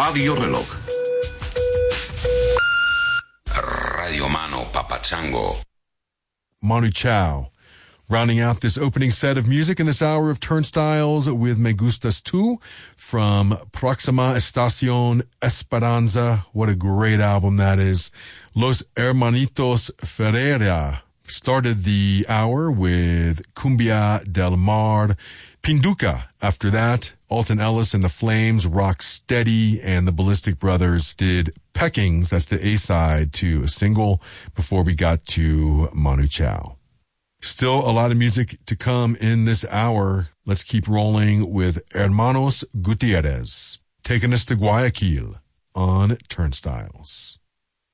Radio Reloj. Radio Mano Papachango. Manu Chao, rounding out this opening set of music in this hour of Turnstiles with Me Gustas Tu from Proxima Estación Esperanza. What a great album that is. Los Hermanitos Ferreira started the hour with Cumbia del Mar. Pinduka. After that, Alton Ellis and the Flames, Rock Steady, and the Ballistic Brothers did Peckings. That's the A-side to a single before we got to Manu Chao. Still a lot of music to come in this hour. Let's keep rolling with Hermanos Gutierrez, taking us to Guayaquil on Turnstiles.